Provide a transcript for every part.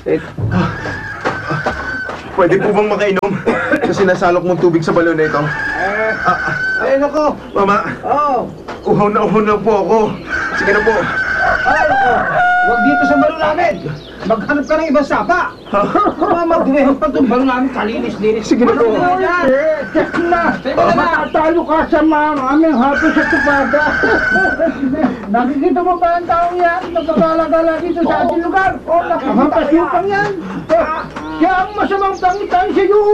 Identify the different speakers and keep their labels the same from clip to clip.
Speaker 1: Pwede po bang makainom sa sinasalok mong tubig sa balon na ito?
Speaker 2: Ay, nako.
Speaker 1: Mama, uhaw na po ako. Sige na po.
Speaker 2: Ay, nako. Huwag dito sa balon namin. Maghanap ka ng ibang sapa. Magdiwehon pa itong balon namin. Kalinis-linis.
Speaker 1: Sige na po.
Speaker 2: Check na. Matatalo ka sa aming hapon sa tupada. Nakikita mo ba ang taong yan? Nagkagala-gala dito sa ating lugar. Nakakapasyupang yan. Siya ang masamang tangitan sa iyo.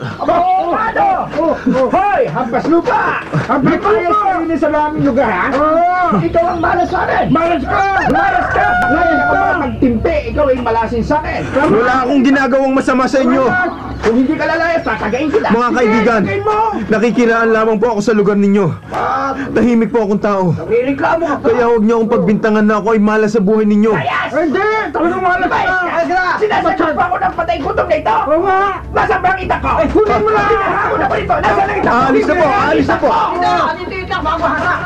Speaker 2: Hoy, hampas lupa. Hampas lupa. Hindi sa aming lugar, ha? Ikaw ang malas sa akin. Malas ka. Malas ka. Malas ka. Magtimpi. Ikaw ay malasin sa akin.
Speaker 1: Wala akong ginagawang masama sa inyo.
Speaker 2: Kung hindi ka lalaya, tatagain kita.
Speaker 1: Mga kaibigan, nakikiraan lamang po ako sa lugar ninyo. Tahimik po akong tao.
Speaker 2: Nagreklamo ka pa.
Speaker 1: Kaya huwag niyo akong pagbintangan na ako ay malas sa buhay ninyo.
Speaker 2: Hindi! Talagang malas ka! Sinasagot pa ako ng patay gutom na ito! Oo nga! Nasaan ba ang itak ko? Ay, kunin mo lang! Ako na po ito! Nasaan ang itak ko?
Speaker 1: Aalis na po! Aalis na po!
Speaker 2: Dito itak! Bago harap!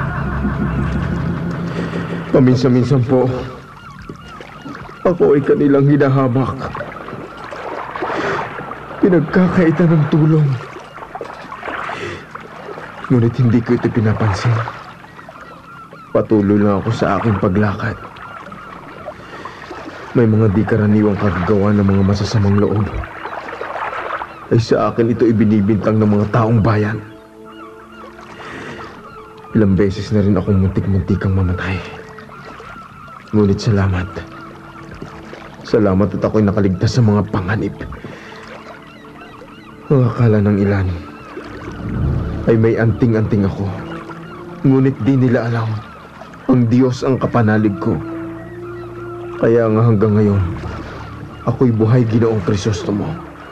Speaker 1: Paminsan-minsan po, ako ay kanilang hinahamak. Pinagkakaitan ng tulong. Ngunit hindi ko ito pinapansin. Patuloy lang ako sa aking paglakad. May mga di karaniwang kagagawa ng mga masasamang loob. Ay sa akin ito ibinibintang ng mga taong bayan. Ilang beses na rin akong muntik-muntikang mamatay. Ngunit salamat. Salamat at ako'y nakaligtas sa mga panganib. Ang akala ng ilan ay may anting-anting ako. Ngunit di nila alam, ang Diyos ang kapanalig ko. Kaya nga hanggang ngayon, ako'y buhay Ginoong Crisostomo.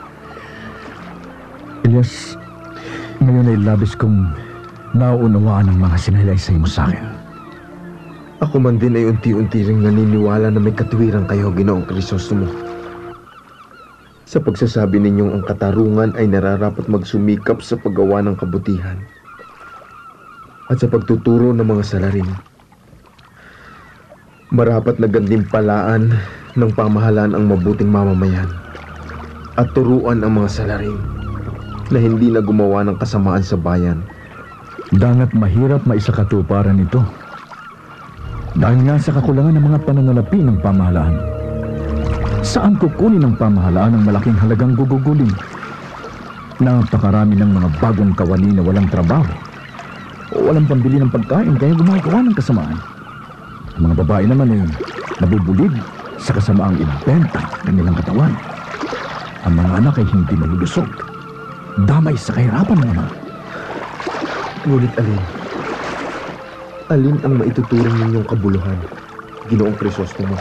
Speaker 3: Elias, ngayon ay labis kong nauunawaan ang mga sinalaysay mo sa akin.
Speaker 1: Ako man din ay unti-unti ring naniniwala na may katuwiran kayo, Ginoong Crisostomo. Sa pagsasabi ninyong ang katarungan ay nararapat magsumikap sa paggawa ng kabutihan at sa pagtuturo ng mga salarin. Marapat na gantimpalaan ng pamahalaan ang mabuting mamamayan at turuan ang mga salarin na hindi na gumawa ng kasamaan sa bayan.
Speaker 3: Dangat mahirap maisakatuparan ito dahil nga sa kakulangan ng mga pananalapi ng pamahalaan. Saan kukunin ng pamahalaan ang malaking halagang gugugulin? Napakarami ng mga bagong kawani na walang trabaho o walang pambili ng pagkain kaya gumagawa ng kasamaan. Ang mga babae naman ay nabubulid sa kasamaang ibenta ng nilang katawan. Ang mga anak ay hindi malulusog, damay sa kahirapan ng ama.
Speaker 1: Ngunit alin ang maituturing ninyong kabuluhan, Ginoong Crisostomo?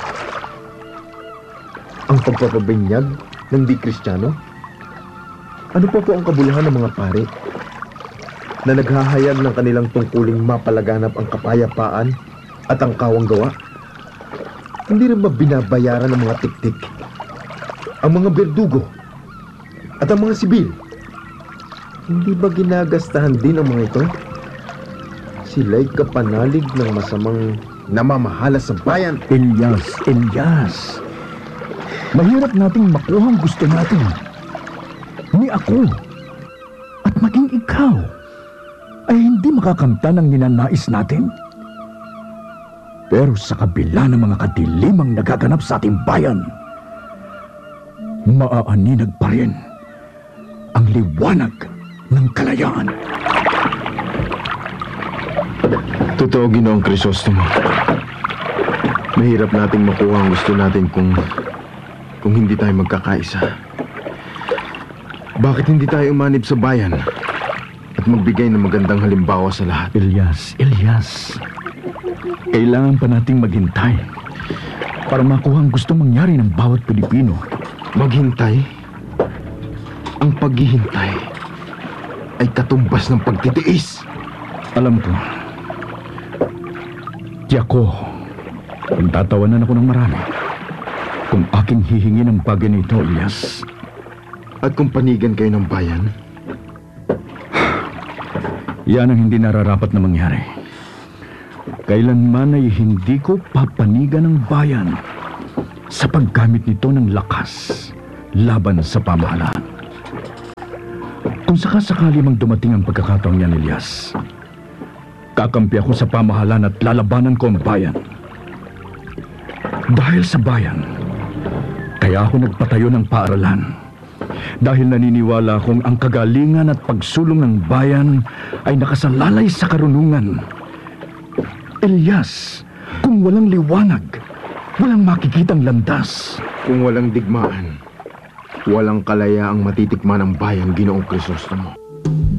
Speaker 1: Ang pagpapabinyag ng di-Kristiyano? Ano pa po ang kabuluhan ng mga pari na naghahayag ng kanilang tungkuling mapalaganap ang kapayapaan at ang kawang gawa? Hindi rin ba binabayaran ng mga tiktik, ang mga berdugo at ang mga sibil? Hindi ba ginagastahan din ang mga ito? Sila'y kapanalig ng masamang namamahala sa bayan.
Speaker 3: Elias, mahirap nating makuha ang gusto natin. Ni ako at maging ikaw ay hindi makakamtan ang ninanais natin. Pero sa kabila ng mga kadilimang nagaganap sa ating bayan, maaaninag pa rin ang liwanag ng kalayaan.
Speaker 1: Totoo, Ginoong Crisostomo. Mahirap nating makuha ang gusto natin kung hindi tayo magkakaisa. Bakit hindi tayo umanib sa bayan at magbigay ng magandang halimbawa sa lahat?
Speaker 3: Elias, kailangan pa nating maghintay para makuha ang gusto mangyari ng bawat Pilipino.
Speaker 1: Maghintay? Ang paghihintay ay katumbas ng pagtitiis.
Speaker 3: Alam ko, Tiyako, pagtatawanan ako ng marami kung aking hihingin ang bagay nito, Elias.
Speaker 1: At kung panigan kayo ng bayan?
Speaker 3: Yan ang hindi nararapat na mangyari. Kailanman ay hindi ko papanigan ng bayan sa paggamit nito ng lakas laban sa pamahalaan. Kung sakasakali mang dumating ang pagkakataong yan, Elias, kakampi ako sa pamahalaan at lalabanan ko ang bayan. Dahil sa bayan, kaya ako nagpatayo ng paaralan. Dahil naniniwala akong ang kagalingan at pagsulong ng bayan ay nakasalalay sa karunungan. Elias, kung walang liwanag, walang makikitang landas.
Speaker 1: Kung walang digmaan, walang kalayaang matitikman ng bayan, Ginoong Crisostomo.